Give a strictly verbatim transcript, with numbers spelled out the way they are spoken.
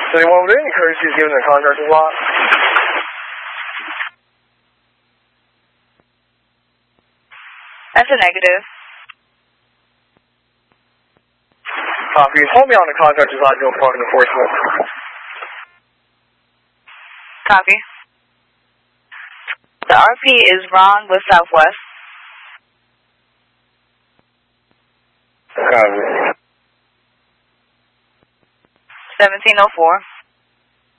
anyone with any courtesy is given the contractor's lot? That's a negative. Copy. Hold me on the contractor's lot, no fucking enforcement. Copy. The R P is wrong with Southwest. Copy. seventeen oh four.